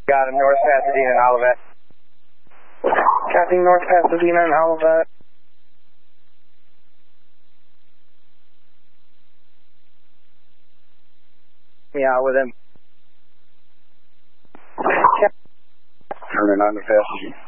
Got him, North Pasadena and Olivet. Copy, North Pasadena and Olivet. Yeah, with him. Turning on the passenger.